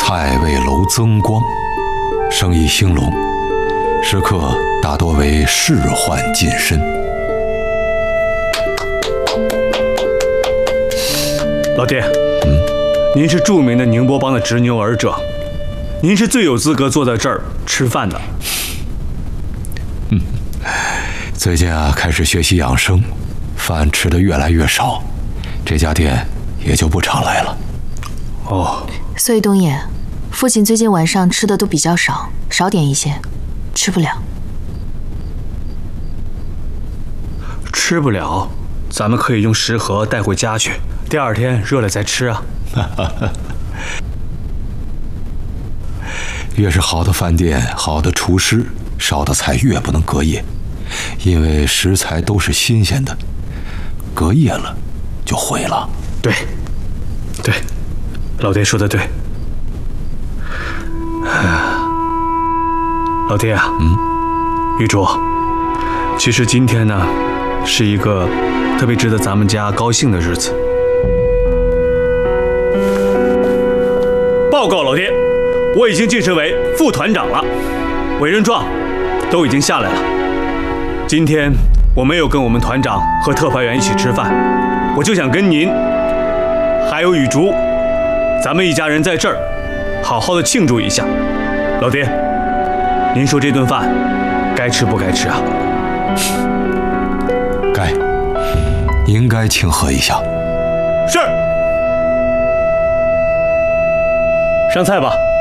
菜味楼增光，生意兴隆，食客大多为仕宦近身。 老爹，您是著名的宁波帮的执牛耳者，您是最有资格坐在这儿吃饭的。 最近开始学习养生，饭吃得越来越少，这家店也就不常来了。 哦， 所以东野，父亲最近晚上吃的都比较少，少点一些，吃不了。 吃不了，咱们可以用食盒带回家去，第二天热了再吃啊。 越是好的饭店、好的厨师，烧的菜越不能隔夜，因为食材都是新鲜的，隔夜了就毁了。 对，老爹说的对。老爹啊，玉竹，其实今天呢，是一个特别值得咱们家高兴的日子。报告老爹，我已经晋升为副团长了，委任状都已经下来了。今天我没有跟我们团长和特派员一起吃饭，我就想跟您还有雨竹，咱们一家人在这儿好好的庆祝一下。老爹，您说这顿饭该吃不该吃啊？ 该，应该庆贺一下。 是。上菜吧。